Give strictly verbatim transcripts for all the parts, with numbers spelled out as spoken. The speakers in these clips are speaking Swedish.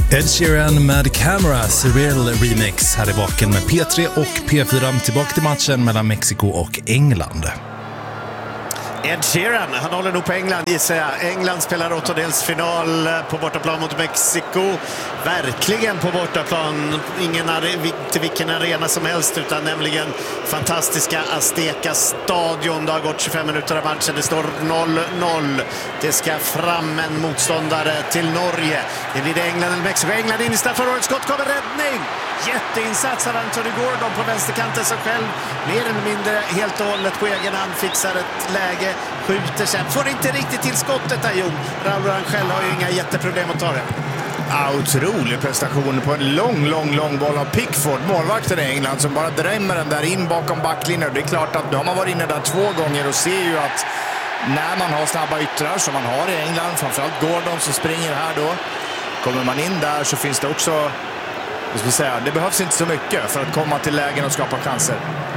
Ed Sheeran med Camera Surreal Remix här i Vaken med P tre och P fyra. Tillbaka till matchen mellan Mexiko och England. Ed Sheeran, han håller nog på England gissar jag. England spelar åttondelsfinal på bortaplan mot Mexiko. Verkligen på bortaplan. Ingen are- till vilken arena som helst utan nämligen fantastiska Azteca stadion. Det har gått tjugofem minuter av matchen. Det står noll noll. Det ska fram en motståndare till Norge. Det blir det England eller Mexiko. England in i straffområdet. Skott kommer, räddning! Jätteinsats av Anthony Gordon på vänsterkanten som själv mer eller mindre helt och hållet på egen hand fixar ett läge, skjuter sen. Får inte riktigt till skottet där, Jon. Raul Rangel har ju inga jätteproblem att ta det. Ja, otrolig prestation på en lång, lång, lång boll av Pickford, målvakten i England, som bara drämmer den där in bakom backlinjen. Det är klart att då har man varit inne där två gånger och ser ju att när man har snabba yttrar som man har i England, framförallt Gordon som springer här då, kommer man in där så finns det också, jag ska säga, det behövs inte så mycket för att komma till lägen och skapa chanser.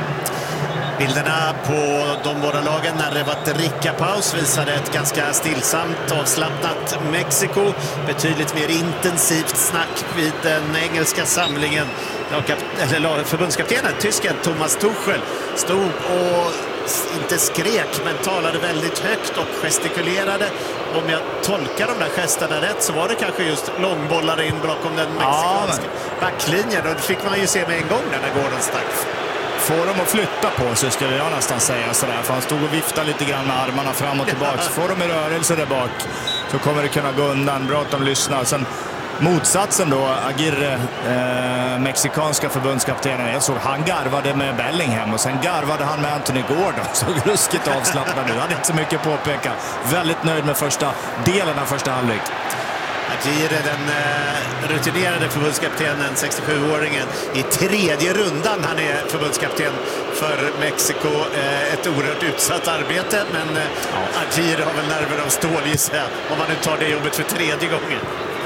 Bilderna på de båda lagen när det var drickapaus visade ett ganska stillsamt, avslappnat Mexiko. Betydligt mer intensivt snack vid den engelska samlingen. Eller förbundskaptenen, tysken Thomas Tuchel, stod och inte skrek men talade väldigt högt och gestikulerade. Om jag tolkar de där gesterna rätt så var det kanske just långbollar in bakom den mexikanska ja, backlinjen. Och det fick man ju se med en gång när Gordon stack. Får de att flytta på sig skulle jag nästan säga sådär. För han stod och viftade lite grann med armarna fram och tillbaka. Så får de i rörelse där bak så kommer det kunna gå undan. Bra att de lyssnar. Sen motsatsen då, Aguirre, eh, mexikanska förbundskaptenen. Jag såg han garvade med Bellingham och sen garvade han med Anthony Gordon. Så ruskigt avslappnad nu. Han hade inte så mycket påpeka. Väldigt nöjd med första delen av första halvlek. Aguirre, den eh, rutinerade förbundskaptenen, sextiosjuåringen, i tredje rundan han är förbundskapten för Mexiko. Eh, ett oerhört utsatt arbete, men eh, ja. Aguirre har väl nerver av stål gissar jag, om man nu tar det jobbet för tredje gången.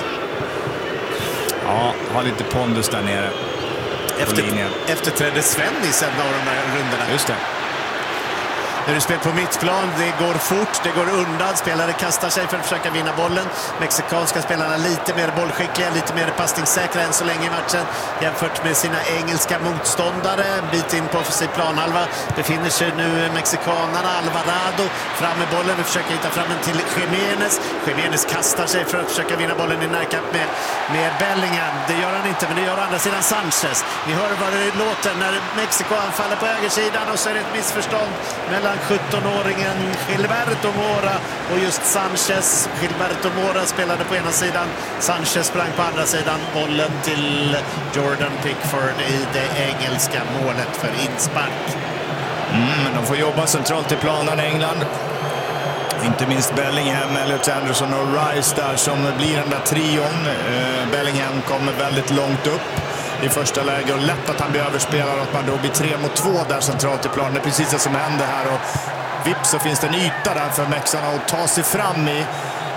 Ja, har lite pondus där nere. Efter, efterträdde Sven i sen av de här rundorna. Just det. När du spelar på mittplan, det går fort, det går undan. Spelare kastar sig för att försöka vinna bollen. Mexikanska spelarna lite mer bollskickliga, lite mer passningssäkra än så länge i matchen jämfört med sina engelska motståndare. En bit in på offensiv planhalva befinner sig nu mexikanerna. Alvarado fram med bollen och försöker hitta fram den till Jiménez. Jiménez kastar sig för att försöka vinna bollen i närkamp med, med Bellingham. Det gör han inte, men det gör andra sidan Sanchez. Ni hör vad det låter när Mexiko anfaller på högersidan och så är det ett missförstånd mellan sjuttonåringen Gilberto Mora och just Sanchez. Gilberto Mora spelade på ena sidan, Sanchez sprang på andra sidan. Bollen till Jordan Pickford i det engelska målet för inspark. Mm, de får jobba centralt i planen i England. Inte minst Bellingham, Elliot Anderson och Rice där som blir den där trion. Uh, Bellingham kommer väldigt långt upp i första läge och lätt att han blir överspelad och att man då blir tre mot två där centralt i planen. Det är precis det som händer här och vips så finns det en yta där för mexarna att ta sig fram i.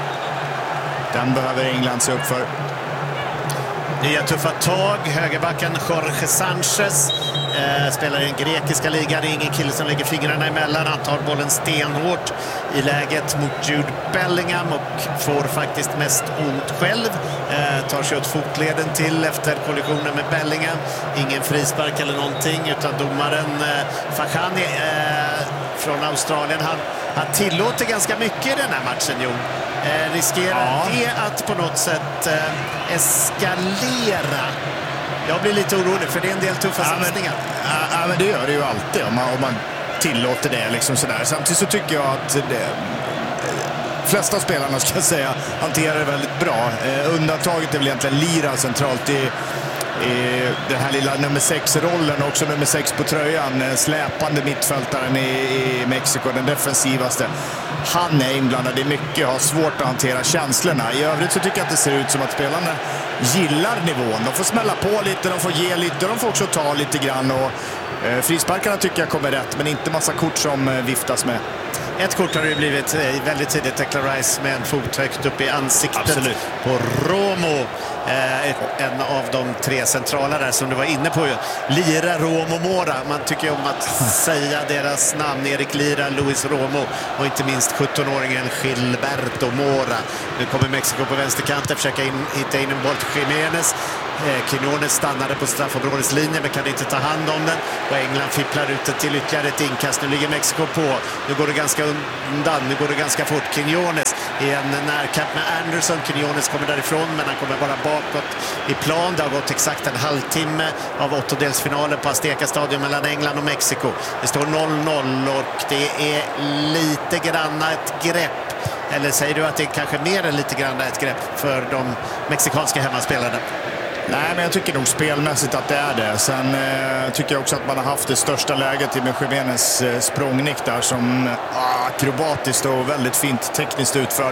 Den behöver England se upp för. Nya tuffa tag, högerbacken Jorge Sanchez eh, spelar i den grekiska ligan. Det är ingen kille som lägger fingrarna emellan. Han tar bollen stenhårt i läget mot Jude Bellingham och får faktiskt mest ont själv. Eh, tar sig åt fotleden till efter kollisionen med Bellingham. Ingen frispark eller någonting utan domaren eh, Fahani eh, från Australien, han, han tillåter ganska mycket i den här matchen, Jon. Eh, riskerar ja. det att på något sätt eh, eskalera? Jag blir lite orolig för det är en del tuffa ja, satsningar. Men, ja, men det gör det ju alltid om man, om man tillåter det. Liksom sådär. Samtidigt så tycker jag att det, flesta av spelarna ska jag säga hanterar det väldigt bra. Eh, undantaget är väl egentligen Lira centralt i i den här lilla nummer sex-rollen, också nummer sex på tröjan, släpande mittfältaren i, i Mexiko, den defensivaste. Han är inblandad i mycket, har svårt att hantera känslorna. I övrigt så tycker jag att det ser ut som att spelarna gillar nivån. De får smälla på lite, de får ge lite, de får också ta lite grann. Och eh, frisparkarna tycker jag kommer rätt, men inte massa kort som eh, viftas med. Ett kort har det blivit väldigt tidigt. Declan Rice med en fot högt upp i ansiktet. Absolut. På Romo. En av de tre centrala där som du var inne på. Lira, Romo, Mora. Man tycker om att säga deras namn. Erik Lira, Luis Romo och inte minst sjuttonåringen Gilberto Mora. Nu kommer Mexiko på vänsterkanten, försöka in, hitta in en boll till Jiménez. Quinones stannade på straffområdeslinjen men kan inte ta hand om den. Och England fipplar ut det till ytterligare ett inkast. Nu ligger Mexiko på. Nu går det ganska undan. Nu går det ganska fort. Quinones i en närkamp med Anderson. Quinones kommer därifrån men han kommer bara bakåt i plan. Det har gått exakt en halvtimme av åttondelsfinalen på Azteca-stadion mellan England och Mexiko. Det står noll noll och det är lite grann ett grepp. Eller säger du att det är kanske mer än lite grann ett grepp för de mexikanska hemmaspelarna? Nej, men jag tycker nog spelmässigt att det är det. Sen eh, tycker jag också att man har haft det största läget i med Jiménez eh, språngnick där som ah, akrobatiskt och väldigt fint tekniskt utförd.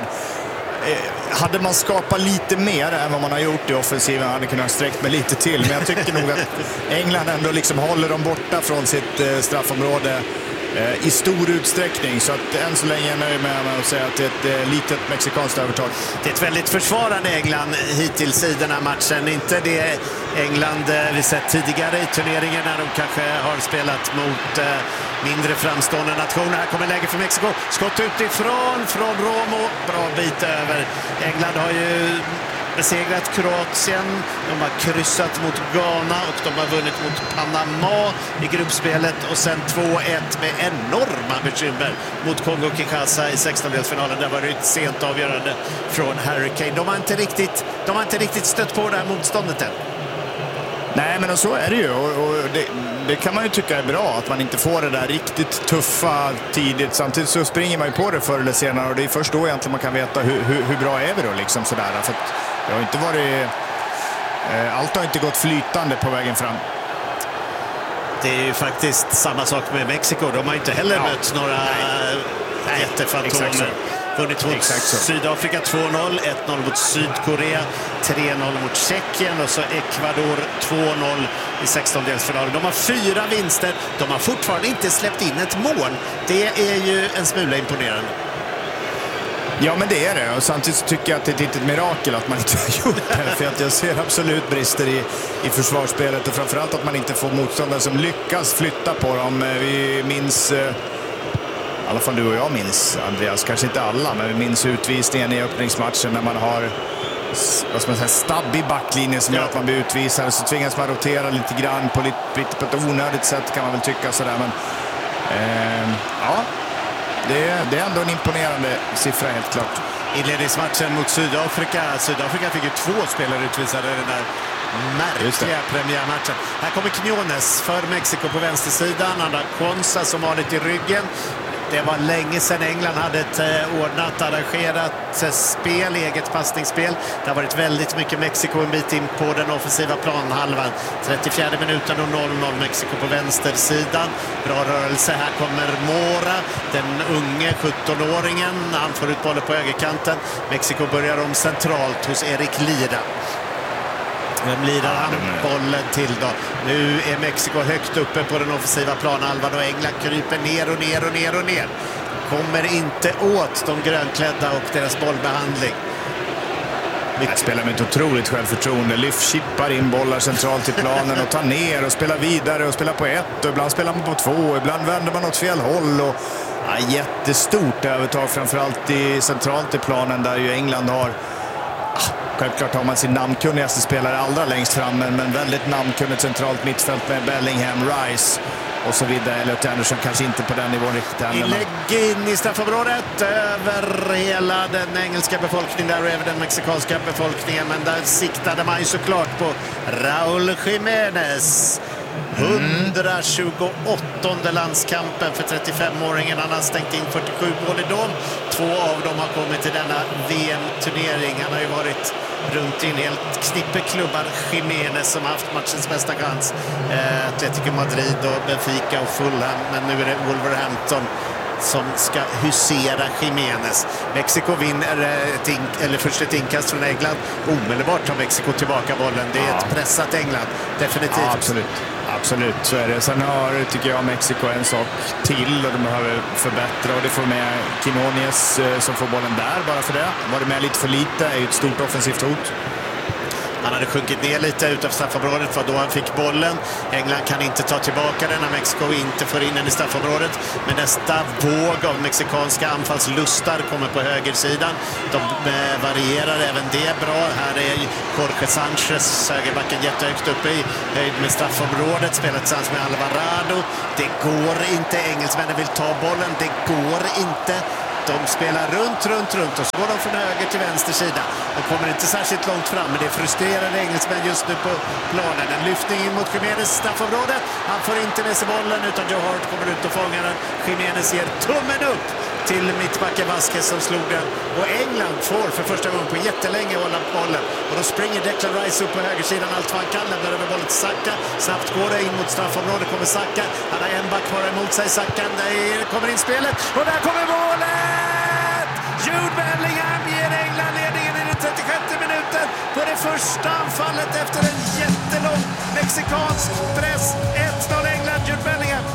Eh, hade man skapat lite mer än vad man har gjort i offensiven hade kunnat sträckt med lite till. Men jag tycker nog att England ändå liksom håller dem borta från sitt eh, straffområde i stor utsträckning, så att än så länge är jag nöjd med att säga att det är ett eh, litet mexikanskt övertag. Det är ett väldigt försvarande England hittills i den här matchen. Inte det England eh, vi sett tidigare i turneringen när de kanske har spelat mot eh, mindre framstående nationer. Här kommer läge för Mexiko. Skott utifrån från Romo. Bra bit över. England har ju besegrat Kroatien, de har kryssat mot Ghana och de har vunnit mot Panama i gruppspelet och sen två ett med enorma bekymmer mot Kongo-Kinshasa i sextondelsfinalen. Där var det ett sent avgörande från Harry Kane. De har inte riktigt, de har inte riktigt stött på det här motståndet än. Nej, men så är det ju och, och det, det kan man ju tycka är bra att man inte får det där riktigt tuffa tidigt. Samtidigt så springer man ju på det förr eller senare och det är först då egentligen man kan veta hur, hur, hur bra är vi då liksom sådär. För att det har inte varit, eh, allt har inte gått flytande på vägen fram. Det är ju faktiskt samma sak med Mexiko. De har inte heller ja. mött några Nej. jättefantomer. Vunnit mot Sydafrika två noll, ett noll mot Sydkorea, tre noll mot Tjeckien och så Ecuador två noll i sextondelsfinalen. De har fyra vinster. De har fortfarande inte släppt in ett mål. Det är ju en smula imponerande. Ja, men det är det. Och samtidigt så tycker jag att det är ett litet mirakel att man inte har gjort det. För att jag ser absolut brister i, i försvarsspelet och framförallt att man inte får motståndare som lyckas flytta på dem. Vi minns, i alla fall du och jag minns, Andreas, kanske inte alla, men vi minns utvisningen i öppningsmatchen när man har vad ska man säga, stabb i backlinjen som gör att man blir utvisad. Så tvingas man rotera lite grann på, lite, lite på ett onödigt sätt kan man väl tycka sådär. Men eh, ja... Det är, det är ändå en imponerande siffra helt klart. Inledningsmatchen mot Sydafrika. Sydafrika fick ju två spelare utvisade i den där märkliga premiärmatchen. Här kommer Quinones för Mexiko på vänstersidan. Han har Konsa som har lite i ryggen. Det var länge sedan England hade ett eh, ordnat, arrangerat eh, spel, eget passningsspel. Det har varit väldigt mycket Mexiko en bit in på den offensiva planhalvan. trettiofjärde minuten och noll noll Mexiko på vänstersidan. Bra rörelse, här kommer Mora, den unge sjuttonåringen. Han får ut bollen på högerkanten. Mexiko börjar om centralt hos Erik Lira. Vem lirar han bollen till då? Nu är Mexiko högt uppe på den offensiva planhalvan och England kryper ner och ner och ner och ner. Kommer inte åt de grönklädda och deras bollbehandling. Jag spelar med ett otroligt självförtroende. Lyft, chippar in bollar centralt i planen och tar ner och spelar vidare och spelar på ett. Och ibland spelar man på två, ibland vänder man åt fel håll. Och, ja, jättestort övertag framförallt i, centralt i planen där ju England har... Självklart har man sin namnkunnigaste spelare allra längst fram, men, men väldigt namnkunnigt centralt mittfält med Bellingham, Rice och så vidare. Elliot Anderson kanske inte på den nivån riktigt än. Inlägg in i straffområdet över hela den engelska befolkningen där och över den mexikanska befolkningen. Men där siktade man ju såklart på Raúl Jiménez. hundratjugoåttonde landskampen för trettiofemåringen. Han har stängt in fyrtiosju mål i dem. Två av dem har kommit till denna V M-turnering. Han har ju varit runt i en helt knippe klubbar. Jiménez som har haft matchens bästa chans. Eh, Atletico Madrid och Benfica och Fulham. Men nu är det Wolverhampton som ska husera Jiménez. Mexiko vinner ett in, eller först ett inkast från England. Omedelbart tar Mexiko tillbaka bollen. Det är ja. ett pressat England. Definitivt. Ja, absolut. Absolut, så är det. Sen har, tycker jag, Mexiko en sak till och de behöver förbättra och det får med Quinones som får bollen där bara för det. Var det med lite för lite är ju ett stort offensivt hot. Han hade sjunkit ner lite utanför straffområdet för då han fick bollen. England kan inte ta tillbaka den när Mexiko inte får in den i straffområdet. Men nästa våg av mexikanska anfallslustar kommer på högersidan. De varierar även det bra. Här är Jorge Sanchez, högerbacken, jättehögt uppe i höjd med straffområdet. Spelar tillsammans med Alvarado. Det går inte. Engelsmännen vill ta bollen. Det går inte. De spelar runt, runt, runt och så går de från höger till vänster sida. De kommer inte särskilt långt fram, men det är frustrerade engelsmän just nu på planen. En lyftning in mot Jiménez straffområdet. Han får inte med sig bollen utan Joe Hart kommer ut och fångar den. Jiménez ger tummen upp till mittbacken Vasquez som slog den. Och England får för första gången på jättelänge hålla bollen. Och då springer Declan Rice upp på högersidan allt vad han kan. Lämnar över bollen till Saka. Snabbt går det in mot straffområdet. Kommer Saka. Han har en back bara emot sig. Saka. Där kommer in spelet. Och där kommer målet! Jude Bellingham ger England ledningen i den trettiosjätte minuten på det första anfallet efter en jättelång mexikansk press. ett noll England, Jude Bellingham.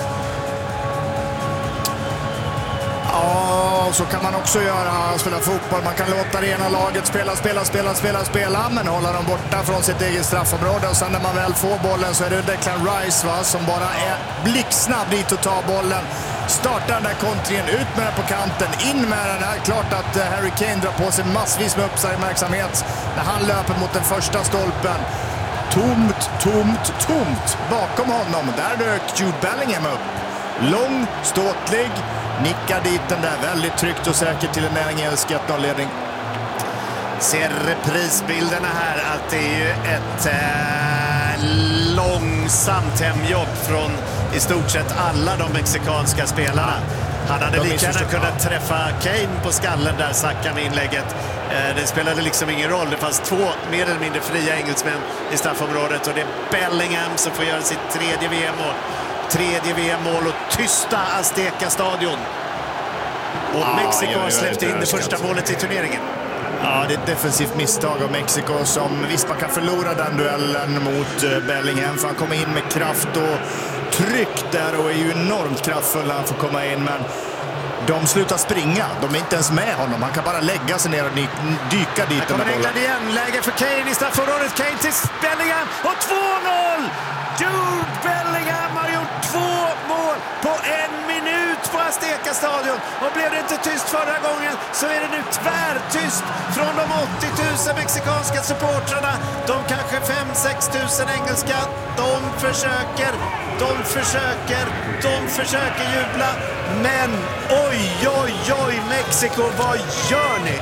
Ja, så kan man också göra. Spela fotboll. Man kan låta det ena laget spela, spela, spela, spela, spela. Men hålla dem borta från sitt eget straffområde. Och sen när man väl får bollen så är det Declan Rice, va, som bara är blixtsnabb dit och tar bollen. Startar den där kontringen, ut med den på kanten, in med den här. Klart att Harry Kane drar på sig massvis med uppmärksamhet när han löper mot den första stolpen. Tomt, tomt, tomt bakom honom. Där dök Jude Bellingham upp. Lång, ståtlig, nickar dit den där väldigt tryggt och säkert till en engelsk ett noll-ledning. Ser reprisbilderna här att det är ju ett eh, långsamt hemjobb från i stort sett alla de mexikanska spelarna. Han hade lika gärna kunnat träffa Kane på skallen där, Saka med inlägget. Eh, det spelade liksom ingen roll. Det fanns två mer eller mindre fria engelsmän i straffområdet och det är Bellingham som får göra sitt tredje V M-mål. Tredje V M-mål och tysta Azteca-stadion. Och ah, Mexiko har släppt in det första målet i turneringen. Ja, det är ett defensivt misstag av Mexiko som visst man kan förlora den duellen mot Bellingham för han kommer in med kraft och tryck där och är ju enormt kraftfull när han får komma in, men de slutar springa. De är inte ens med honom. Han kan bara lägga sig ner och dyka dit. Här kommer England igen. Läge för Kane i straffområdet. Kane till Bellingham och två noll! Jude Bellingham har gjort två mål på en minut på Azteca-stadion. Och blev det inte tyst förra gången så är det nu tvärtyst från de åttio tusen mexikanska supportrarna. De kanske fem till sex tusen engelska. De försöker, de försöker, de försöker jubla. Men oj, oj, oj, Mexiko, vad gör ni?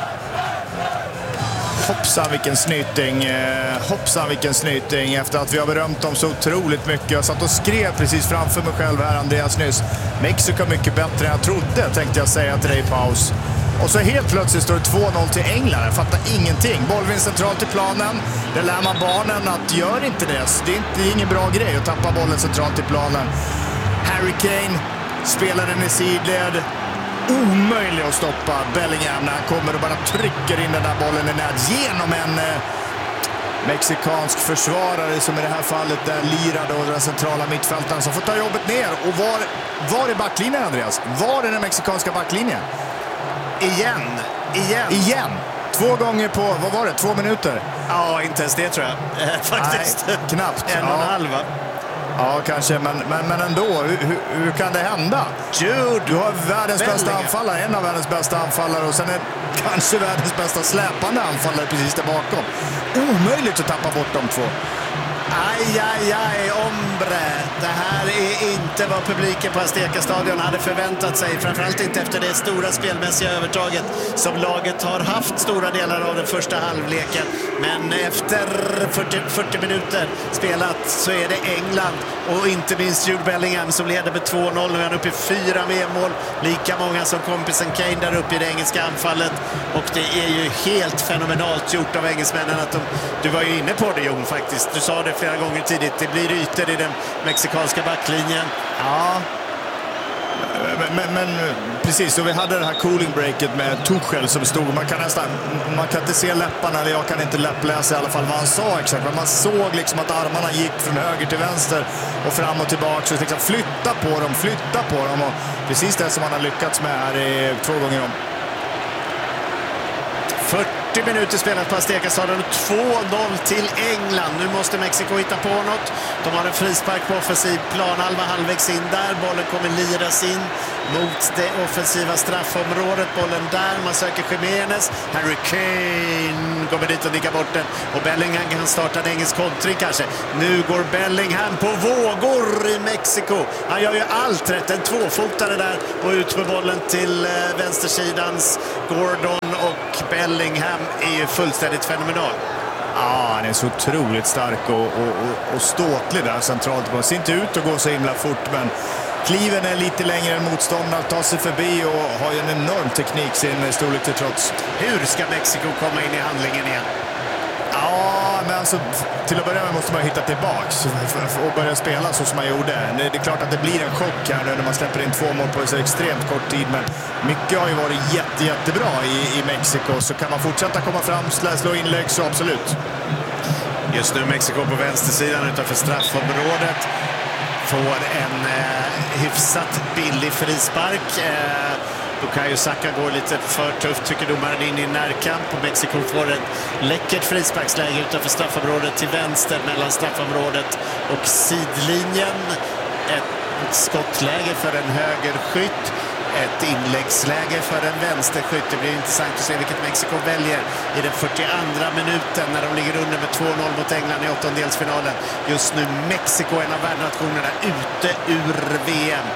Hoppsan vilken snyting, eh, hoppsan vilken snyting efter att vi har berömt dem så otroligt mycket. Jag satt och skrev precis framför mig själv här, Andreas, nyss. Mexiko mycket bättre än jag trodde, tänkte jag säga till dig i paus. Och så helt plötsligt står det två noll till England. Jag fattar ingenting. Bollvinst centralt i planen. Det lär man barnen att gör inte det. Det är, inte, det är ingen bra grej att tappa bollen centralt i planen. Harry Kane spelar den i sidled. Omöjlig att stoppa Bellingham när han kommer och bara trycker in den där bollen i nät genom en eh, mexikansk försvarare som i det här fallet där lirade och den centrala mittfältaren som får ta jobbet ner. Och var, var är backlinjen, Andreas? Var är den mexikanska backlinjen? Igen, igen. Igen. Två gånger på, vad var det, två minuter? Ja, inte ens det tror jag. Eh, faktiskt. Nej, knappt. En och en ja. halv. Ja, kanske, men, men, men ändå, hur, hur, hur kan det hända? Jude, du har världens Bellingham. bästa anfallare, en av världens bästa anfallare och sen är kanske världens bästa släpande anfallare precis där bakom. Omöjligt att tappa bort de två. Aj, aj, aj, ombre. Det här är inte vad publiken på Azteca-stadion hade förväntat sig. Framförallt inte efter det stora spelmässiga övertaget som laget har haft stora delar av den första halvleken. Men efter fyrtio, fyrtio minuter spelat så är det England och inte minst Jude Bellingham som leder med två noll. Nu är han uppe i fyra V M-mål. Lika många som kompisen Kane där uppe i det engelska anfallet. Och det är ju helt fenomenalt gjort av engelsmännen att de, du var ju inne på det, Jon, faktiskt. Du sa det flera gånger tidigt. Det blir ytor i den mexikanska backlinjen. Ja. Men, men, men precis, och vi hade det här cooling breaket med Tuchel som stod. Man kan nästan, man kan inte se läpparna, eller jag kan inte läppläsa i alla fall vad han sa exakt. Men man såg liksom att armarna gick från höger till vänster och fram och tillbaka. Så liksom flytta på dem, flytta på dem. Och precis det som han har lyckats med här i två gånger om. fyrtio fyrtio minuter spelat på Azteca-stadion. två noll till England. Nu måste Mexiko hitta på något. De har en frispark på offensiv planhalva halvvägs in där. Bollen kommer liras in mot det offensiva straffområdet. Bollen där, man söker Jiménez. Harry Kane kommer dit och nickar bort den. Och Bellingham kan starta en engelsk kontring kanske. Nu går Bellingham på vågor i Mexiko. Han gör ju allt rätt. En tvåfotare där och ut med bollen till vänstersidans Gordon, och Bellingham är ju fullständigt fenomenal. Ja, han är så otroligt stark och, och, och, och ståtlig där centralt. Man ser inte ut att gå så himla fort, men kliven är lite längre än motståndaren, tar sig förbi och har ju en enorm teknik sin storlek till trots. Hur ska Mexiko komma in i handlingen igen? Ja, men alltså, till att börja med måste man hitta tillbaks och börja spela så som man gjorde. Det är klart att det blir en chock här nu när man släpper in två mål på så extremt kort tid, men mycket har ju varit jätte, jättebra i, i Mexiko. Så kan man fortsätta komma fram, slå inlägg, så absolut. Just nu Mexiko på vänstersidan utanför straffområdet får en eh, hyfsat billig frispark. Eh, Bukayo Saka går lite för tufft, tycker domaren, in i närkamp. Och Mexiko får ett läckert frisparksläge utanför straffområdet till vänster mellan straffområdet och sidlinjen. Ett skottläge för en högerskytt. Ett inläggsläge för en vänsterskytt. Det blir intressant att se vilket Mexiko väljer i den fyrtioandra minuten när de ligger under med två noll mot England i åttondelsfinalen. Just nu Mexiko, en av världsnationerna, ute ur V M.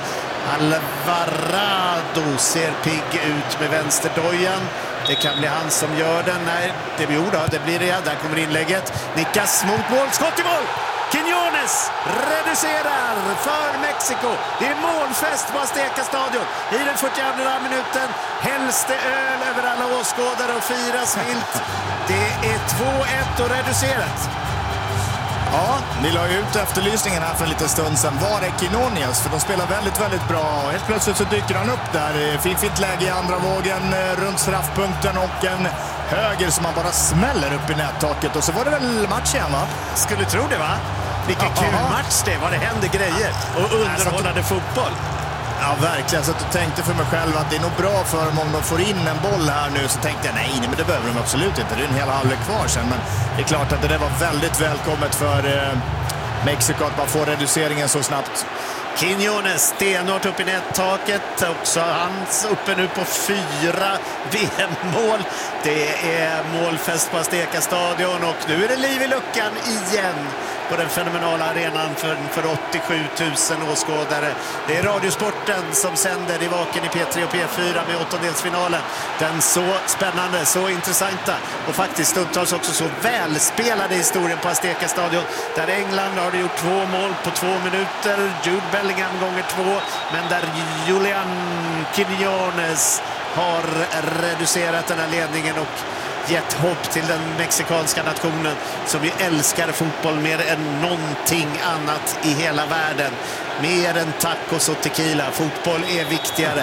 Alvarado ser pigg ut med vänsterdojan. Det kan bli han som gör den. Nej, det blir då, det blir det. Där kommer inlägget. Nickas mot mål. Skott i mål! Quiñones reducerar för Mexiko. Det är målfest på Azteca-stadion i den fyrtioandra minuten. Hälls det öl över alla åskådare och firas vilt. Det är två ett och reducerat. Ja, vi la ut efterlysningen här för en liten stund sedan. Var är Quiñones? För de spelar väldigt, väldigt bra. Helt plötsligt så dyker han upp där. Fint, fint läge i andra vågen runt straffpunkten och en höger som man bara smäller upp i nättaket. Och så var det väl match igen, va? Skulle tro det, va? Vilken ja, kul aha. match det var. Det hände grejer och underhållande fotboll. Ja, verkligen. Så jag tänkte för mig själv att det är nog bra för dem om de får in en boll här nu. Så tänkte jag, nej, nej men det behöver de absolut inte. Det är en hel halvlek kvar sen. Men det är klart att det där var väldigt välkommet för eh, Mexiko att man får reduceringen så snabbt. Quiñones stenhårt upp i nättaket. Också hans uppe nu på fyra V M-mål. Det är målfest på Azteca-stadion och nu är det liv i luckan igen på den fenomenala arenan för, för åttiosju tusen åskådare. Det är Radiosporten som sänder i vaken i P tre och P fyra med åttondelsfinalen. Den så spännande, så intressanta och faktiskt stundtals också så välspelade historien på Azteca-stadion. Där England har gjort två mål på två minuter. Jude Bellingham gånger två. Men där Julian Quiñones har reducerat den här ledningen och gett hopp till den mexikanska nationen som ju älskar fotboll mer än någonting annat i hela världen. Mer än tacos och tequila. Fotboll är viktigare.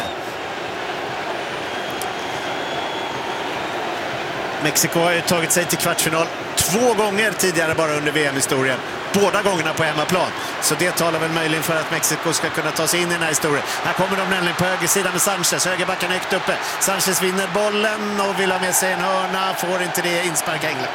Mexiko har ju tagit sig till kvartsfinal två gånger tidigare bara under V M-historien. Båda gångerna på hemmaplan. Så det talar väl möjligen för att Mexiko ska kunna ta sig in i den här historien. Här kommer de nämligen på högersidan med Sanchez. Högerbacken högt uppe. Sanchez vinner bollen och vill ha med sig en hörna. Får inte det, insparka England.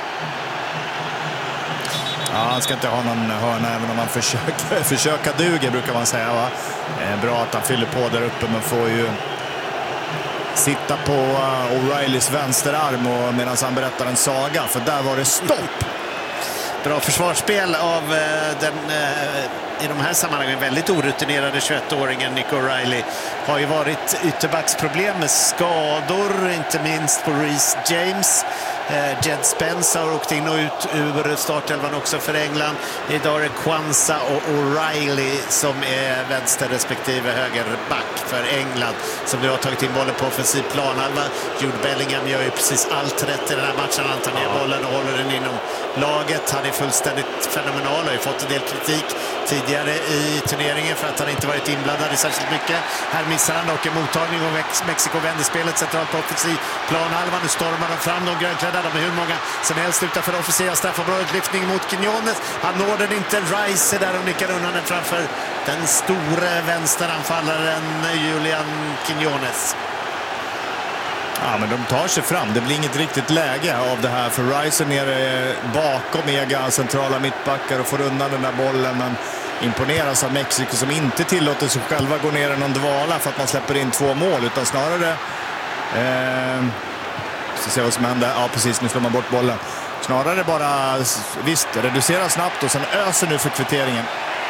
Ja, han ska inte ha någon hörna även om han försöker, försöka duger brukar man säga, va? Bra att han fyller på där uppe, men får ju sitta på O'Reillys vänsterarm och medan han berättar en saga, för där var det stopp. Bra försvarsspel av uh, den uh, i de här sammanhangen väldigt orutinerade tjugoettåringen Nick O'Reilly. Har ju varit ytterbacksproblem med skador, inte minst på Reece James. Uh, Jed Spence har åkt in och ut ur startelvan också för England. Idag är det Kwanza och O'Reilly som är vänster respektive högerback för England, som nu har tagit in bollen på offensiv planhalva. Jude Bellingham gör ju precis allt rätt i den här matchen. Han tar ner bollen och håller den inom laget. Han är fullständigt fenomenal och har ju fått en del kritik tidigare i turneringen för att han inte varit inblandad i särskilt mycket. Här missar han dock en mottagning och Mexiko vänder spelet centralt på offensiv planhalva. Nu stormar de fram, de grönklädda. De är hur många som helst utanför offensiva straffområdet. Lyftning mot Quiñones. Han når den inte. Rice där och nickar undan den framför den stora vänsteranfallaren Julian Quiñones. Ja, men de tar sig fram. Det blir inget riktigt läge av det här, för Rice är nere bakom Ega, centrala mittbackar, och får undan den där bollen, men imponeras av Mexiko som inte tillåter sig själva gå ner i någon dvala för att man släpper in två mål, utan snarare eh, ska se vad som händer. Ja, precis, nu slår man bort bollen. Snarare bara, visst, reducera snabbt och sen öser nu för kvitteringen.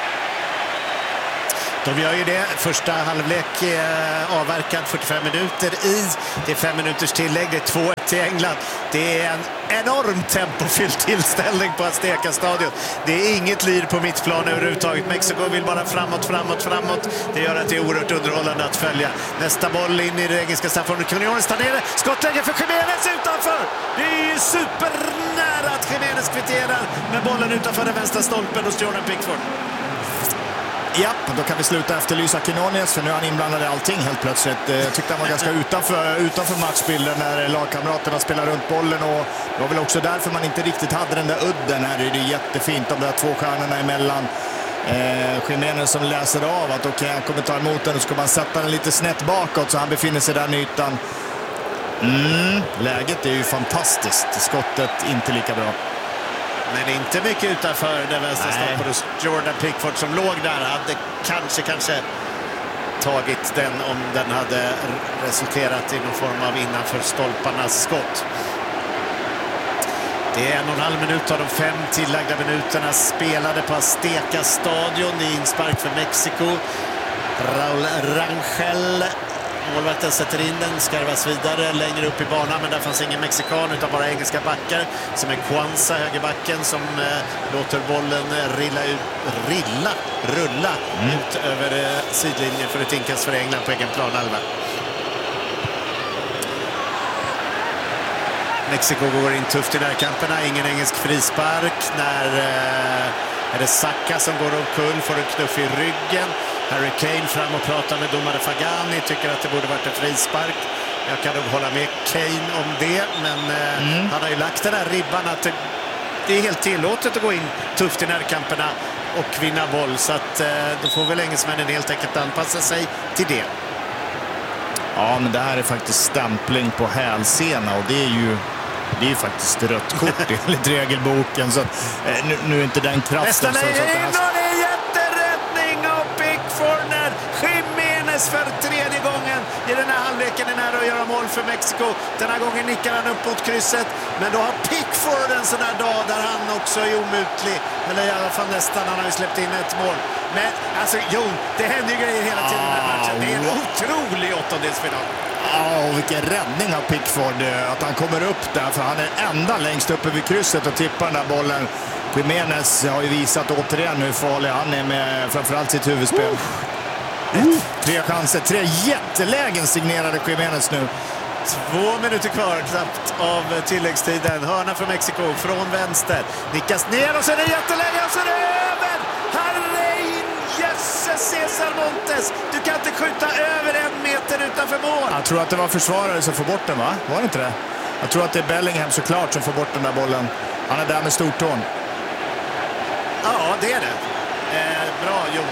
De gör ju det. Första halvlek eh, avverkad fyrtiofem minuter i. Det är fem minuters tillägg. Det är två ett till England. Det är en enorm tempofylld tillställning på Azteca-stadion. Det är inget liv på mittplan överhuvudtaget. Mexiko vill bara framåt, framåt, framåt. Det gör att det är oerhört underhållande att följa. Nästa boll in i det engelska straffområdet. Quinones tar ner det. Skottläge för Jiménez utanför. Det är ju supernära att Jiménez kvitterar med bollen utanför den vänstra stolpen hos Jordan Pickford. Ja, då kan vi sluta efterlysa Quinones, för nu är han inblandad i allting helt plötsligt. Jag tyckte han var ganska utanför, utanför matchbilden när lagkamraterna spelar runt bollen, och det var väl också därför man inte riktigt hade den där udden. Här är det jättefint, de där två stjärnorna emellan. Eh, Jiménez som läser av att okej, okay, han kommer ta emot den, och ska man sätta den lite snett bakåt så han befinner sig där i ytan. Mm, läget är ju fantastiskt. Skottet inte lika bra. Men inte mycket utanför den vänstra stolpen hos Jordan Pickford som låg där. Hade kanske, kanske tagit den om den hade resulterat i någon form av innanför stolparnas skott. Det är en och en halv minut av de fem tillagda minuterna spelade på Azteca-stadion. Det är inspark för Mexiko. Raúl Rangel, målvakten, sätter in den, skarvas vidare längre upp i banan, men där fanns ingen mexikan utan bara engelska backar, som är Kwanza, högerbacken, som eh, låter bollen rilla ut, rilla, rulla mm. ut över eh, sidlinjen för ett inkast för England på egen planhalva. Mexiko går in tufft i närkamperna, ingen engelsk frispark när eh, är det Saka som går omkull, får en knuff i ryggen. Harry Kane fram och pratar med domare Fagani, tycker att det borde varit en frispark. Jag kan nog hålla med Kane om det, men eh, mm. han har ju lagt den här ribban att det, det är helt tillåtet att gå in tufft i närkamperna och vinna boll, så att eh, då får väl engelsmännen helt enkelt anpassa sig till det. Ja, men det här är faktiskt stämpling på hälsena, och det är ju det är ju faktiskt rött kort enligt regelboken, så att, eh, nu, nu är inte den kraften. Nästa läge så, så in, och det är jätteräddning av Pickford när Jiménez för tredje gången i den här halvleken är nära att göra mål för Mexiko. Den här gången nickar han upp mot krysset, men då har Pickford en sån här dag där han också är omutlig, eller i alla fall nästan. Han har ju släppt in ett mål, men alltså jo, det händer ju grejer hela tiden i den här matchen. Det är en otrolig åttondelsfinal. Ja, och vilken räddning av Pickford, att han kommer upp där, för han är enda längst uppe vid krysset och tippar den där bollen. Jiménez har ju visat återigen hur farlig han är med framförallt sitt huvudspel. Uh. Tre chanser, tre jättelägen signerade Jiménez nu. Två minuter kvar knappt av tilläggstiden. Hörna från Mexiko från vänster. Nickas ner och så är det jätteläge och så är det över. Herrein, jösses Cesar Montes. Du kan inte skjuta över en meter utanför mål. Jag tror att det var försvarare som får bort den, va? Var det inte det? Jag tror att det är Bellingham såklart som får bort den där bollen. Han är där med stortån. Ja, det är det. Eh, bra, Jon.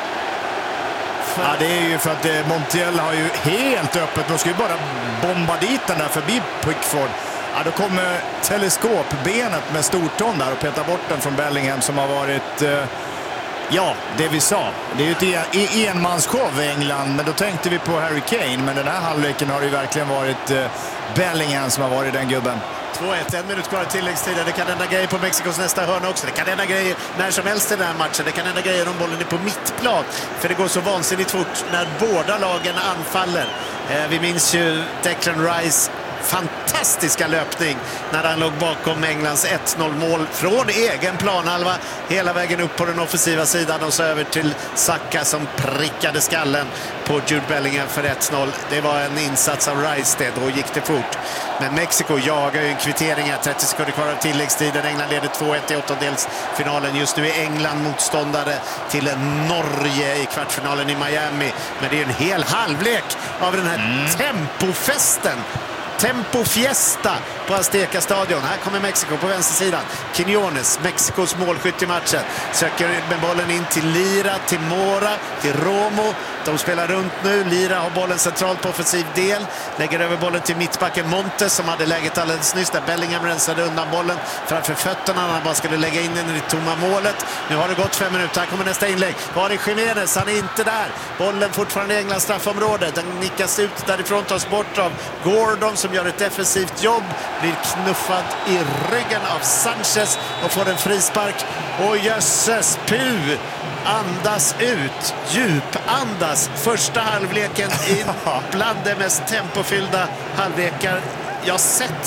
Ja, det är ju för att eh, Montiel har ju helt öppet. De ska ju bara bomba dit den där förbi Pickford. Ja, då kommer teleskopbenet med stortån där och petar bort den från Bellingham som har varit... Eh, ja, det vi sa. Det är ju ett en, enmansshow i England, men då tänkte vi på Harry Kane. Men den här halvleken har det ju verkligen varit eh, Bellingham som har varit den gubben. två ett, en minut kvar i tilläggstiden. Det kan hända grejer på Mexikos nästa hörna också. Det kan hända grejer när som helst i den här matchen. Det kan hända grejer om bollen är på mittplan. För det går så vansinnigt fort när båda lagen anfaller. Eh, vi minns ju Declan Rice fantastiska löpning när han låg bakom Englands ett noll-mål från egen planhalva hela vägen upp på den offensiva sidan och så över till Saka som prickade skallen på Jude Bellingham för ett noll. Det var en insats av Rice det, då gick det fort. Men Mexiko jagar ju en kvittering här, trettio sekunder kvar av tilläggstiden. England leder två ett i åttondelsfinalen. Just nu är England motståndare till Norge i kvartsfinalen i Miami. Men det är en hel halvlek av den här mm. tempofesten. Tempo Fiesta på Azteca-stadion. Här kommer Mexiko på vänstersidan. Quinones, Mexikos målskytt i matchen. Söker med bollen in till Lira, till Mora, till Romo, De spelar runt nu. Lira har bollen centralt på offensiv del. Lägger över bollen till mittbacken Montes som hade läget alldeles nyss där Bellingham rensade undan bollen framför fötterna när han bara skulle lägga in den i tomma målet. Nu har det gått fem minuter. Här kommer nästa inlägg. Var är Jiménez? Han är inte där. Bollen fortfarande i Englands straffområde. Den nickas ut därifrån, tas bort av Gordon som gör ett defensivt jobb. Blir knuffad i ryggen av Sanchez och får en frispark. Och jösses, pu! Andas ut, djupandas. Första halvleken in bland de mest tempofyllda halvlekar jag sett